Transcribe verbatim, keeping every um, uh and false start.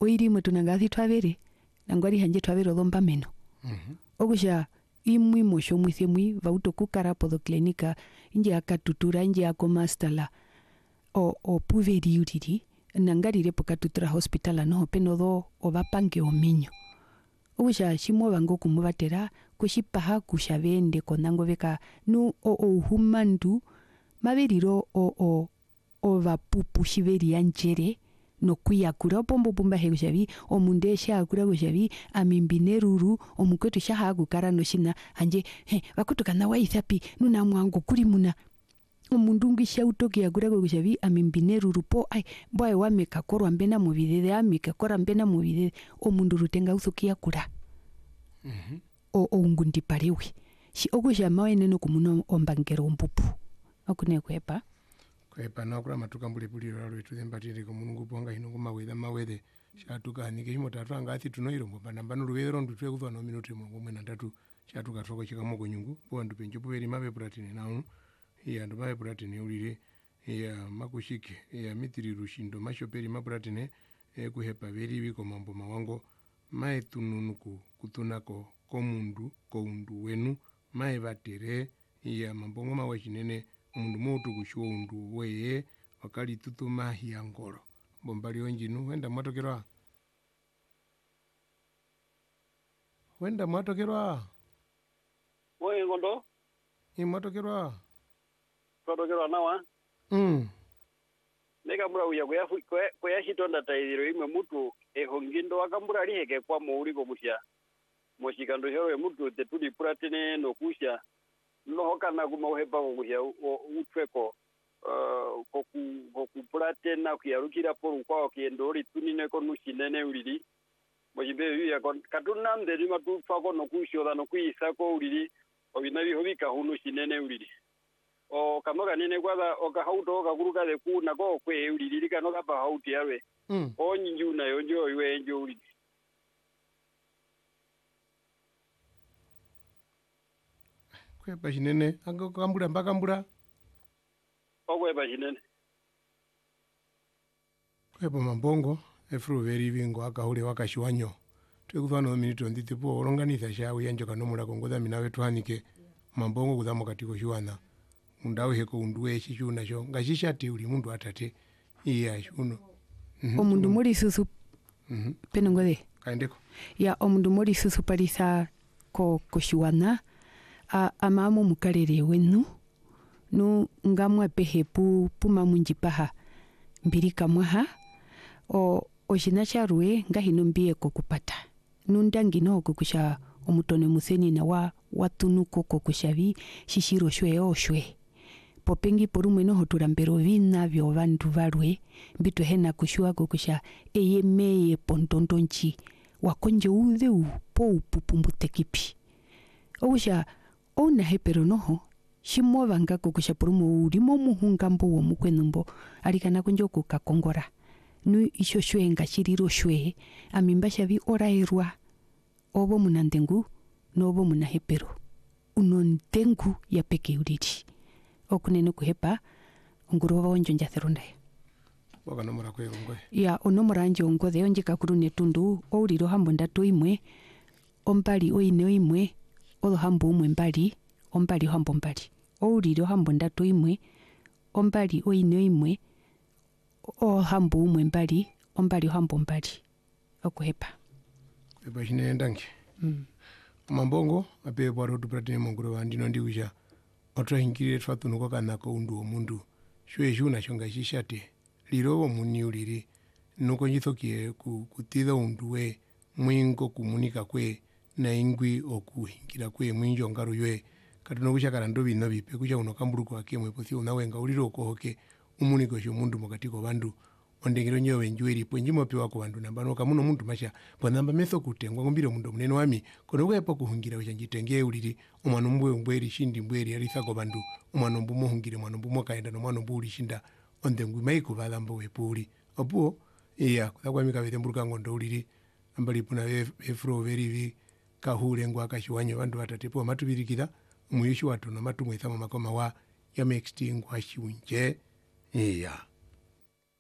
oiri mwe tunangathi twavere nangwari hanje twavere dhomba meno Mhm. okusha imwi mosho mwisemwi vauto kukara podo klinika inje akatutura inje akomastala o o puveri uriri nangarire pokatutura hospitala no penodo ovapange ominyo okusha shimo vango kumuvatera kushipaha kushavende konango veka nu o o humandu maveriro o o o vapupu shiveri anjere no kuyakura pombo pumba he kushavi omunde shakura kushavi amimbineruru omukwetu shaha kukara no shina anje he vakutukana waithapi nuna mwango kuri muna omundu ngisha utoki yakura kushavi amimbineruru po ai boy wameka korwa mbena muvidede ameka korwa mbena muvidede omundu rutenga uthukia kura Mhm. o o ngundi parewi shi okusha mawe no kumuno ombangero ompupu okune kwepa kwepa nakura matuka mbuli puli ralo ituzembatire ko mungu ponga hino kuma weda mawede shatuka hanike himo tatu angathi tunoiro mbo bana banu ruwero ndu twe kuva no minuti mo ngomwe na tatu shatuka toko chikamo ko nyungu bo ndu penjo poveri mabe pratini naunu iya ndu mabe pratini ulire iya makushike iya mitiri rushindo mashoperi mapratine e kuhepa veri biko mambo mawango mae tununuku kutunako komundu koundu wenu mae vatere iya mambo ngoma wachinene umundu motu kushuwa undu weye wakali tutuma hiyangoro bombali onjinu wenda mwatokerwa wenda mwatokerwa Mwe ngondo i mwatokerwa twatokerwa nawa mm neka mura uya kuya kuya hitonda taidiro imwe mutu ehongindo akambura liheke kwa muuri komusha moshikando hero mutu tetuli puratene no kusha no hokana kuma uhepa kokusha utweko uh koku koku puratena kuyarukira poru kwa kiendori tunine ko nushinene ulili mojibe yuya katuna nderi matu fako no kushoda no kuisa ko ulili obinabi hobika hunu shinene ulili o kamoga nene kwaza okahauto okakuruka de kuna ko kwe ulili kano kapa hauti yawe mm onyu na yonjo iwe njo ulili kwepa chinene anga kambura mbakambura okwepa chinene kwepa mambongo efuru veri vingo akahule wakashiwanyo twekuva no minuti nditipo oronganitha shawe yanjo kanomula kongoza minawe twanike mambongo kuzamo katiko shiwana undawe heko unduwe shishuna sho ngashishati uli mundu atate iya shuno mm-hmm. omundu muri susu mhm penongode kaendeko ya omundu muri susu parisa ko koshiwana a amamo mukarere wenu nu ngamwa pehepu puma munjipaha mbirika mwaha o oshina charwe ngahino mbie kokupata nundangi no kokusha omutone museni na wa watunuko kokushavi shishiro shwe oshwe popengi porumwe no hoturambero vina vyo vandu varwe mbito hena kushua kokusha eyemeye pontontonchi wakonje ude upo upupumbutekipi okusha ona hepero noho shimo vanga kokusha porumo urimo muhungambo wo mukwenumbo alikana konjo kokakongora nu isho shwe ngashiriro shwe amimba shavi orairwa obo munandengu nobo munahepero unondengu ya peke uriti okunene kuhepa ngurova onjo njatherunda waka nomora kwe ngwe ya onomora anje ongothe onje kakuru netundu ouriro hambo ndatu imwe ombali oine imwe odo hambo umwe mbali ombali hambo mbali ouriro hambo ndatu imwe ombali oine imwe o hambo umwe mbali ombali hambo mbali okuhepa kwepa chinene ndangi mm. mambongo ape bwaro tupratine mongoro vandino ndiusha otra hingire twatunuko kanako undu omundu shwe shuna shonga shishate lirovo muni uliri nuko njithokie kutitha undu we mwingo kumunika kwe na ingwi okuhingira kwe mwinjo ngaru ywe katuno kusha karando bino bipe kusha unokamburuko akemwe pothi unawenga uliro kohoke umuniko sho mundu mokatiko bandu ondengero nyowe njweri ponjimo pe wako bandu nambano kamuno mundu masha ponamba metho kutengwa ngombire mundu munene wami kono kwepo kuhungira uchanjitenge uliri umwana mbwe mbweri shindi mbweri alithako bandu umwana mbumo hungire mwana mbumo kaenda no mwana mbuli shinda ondengwi maiko balambo wepuli opuo iya kwa mikavete mburuka ngondo uliri ambali puna efro veri vi kahule ngwa kashiwanyo bandu batatepo matubirikira umuyushi watu no matumwe thama makoma wa ya mexting wa shiunje iya